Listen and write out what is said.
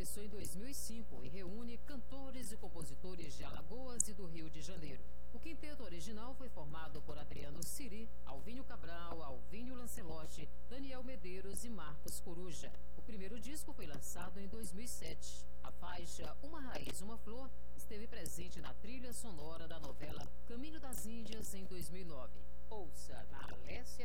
começou em 2005 e reúne cantores e compositores de Alagoas e do Rio de Janeiro. O quinteto original foi formado por Adriano Siri, Alvínio Cabral, Alvínio Lancelotti, Daniel Medeiros e Marcos Coruja. O primeiro disco foi lançado em 2007. A faixa Uma Raiz, Uma Flor esteve presente na trilha sonora da novela Caminho das Índias em 2009. Ouça na Alessia